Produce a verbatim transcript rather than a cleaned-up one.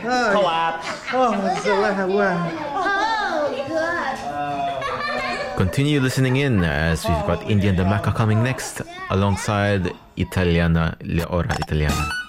เข้าวัด Oh, Salah, wow. Oh, good. Continue listening in as we've got Indian Dhamaka coming next alongside Italiana Le Ora Italiana.